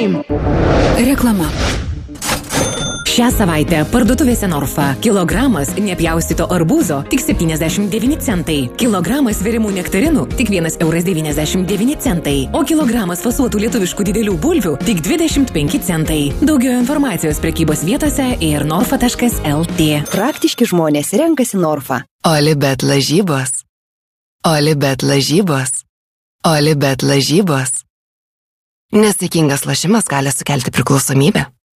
Shame. Reklama. Šią savaitę parduotuvėse Norfa. Kilogramas nepjaustyto arbūzo tik 79 centai. Kilogramas virimų nektarinų tik 1,99 eurai. O kilogramas fasuotų lietuviškų didelių bulvių tik 25 centai. Daugiau informacijos prekybos vietose ir norfa.lt. Praktiški žmonės renkasi Norfa. Olibet lažybos. Olibet lažybos. Olibet lažybos. Nesaikingas lošimas gali sukelti priklausomybę.